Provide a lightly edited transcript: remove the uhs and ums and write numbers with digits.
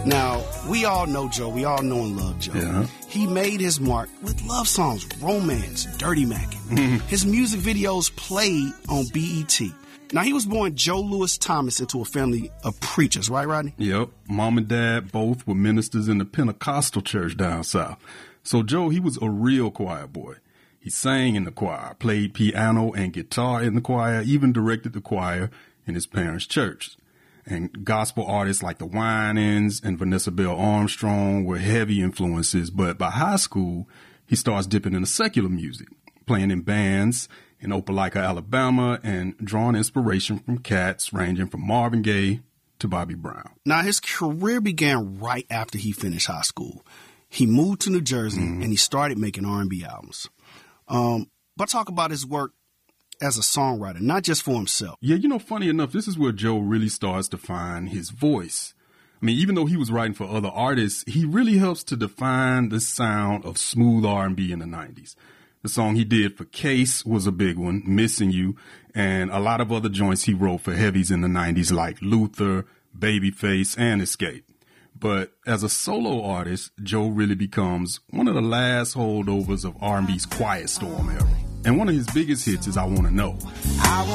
Now, we all know Joe. We all know and love Joe. Yeah. He made his mark with love songs, Romance, Dirty Mackin'. His music videos played on BET. Now, he was born Joe Louis Thomas into a family of preachers, right, Rodney? Yep. Mom and dad both were ministers in the Pentecostal church down south. So Joe, he was a real choir boy. He sang in the choir, played piano and guitar in the choir, even directed the choir in his parents' church. And gospel artists like the Winans and Vanessa Bell Armstrong were heavy influences. But by high school, he starts dipping into secular music, playing in bands in Opelika, Alabama, and drawing inspiration from cats ranging from Marvin Gaye to Bobby Brown. Now, his career began right after he finished high school. He moved to New Jersey, and he started making R&B albums. But talk about his work as a songwriter, not just for himself. Yeah, funny enough, this is where Joe really starts to find his voice. I mean, even though he was writing for other artists, he really helps to define the sound of smooth R&B in the 90s. The song he did for Case was a big one, Missing You, and a lot of other joints he wrote for heavies in the 90s like Luther, Babyface, and Escape. But as a solo artist, Joe really becomes one of the last holdovers of R&B's Quiet Storm era. And one of his biggest hits is I Wanna Know.